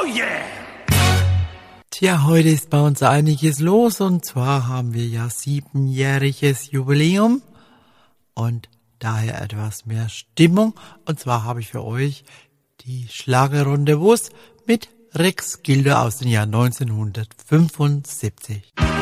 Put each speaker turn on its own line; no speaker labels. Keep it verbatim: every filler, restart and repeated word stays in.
Oh yeah!
Tja, heute ist bei uns einiges los und zwar haben wir ja siebenjähriges Jubiläum und daher etwas mehr Stimmung. Und zwar habe ich für euch die Schlagerrunde Wus mit Rex Gildo aus dem Jahr neunzehnhundertfünfundsiebzig.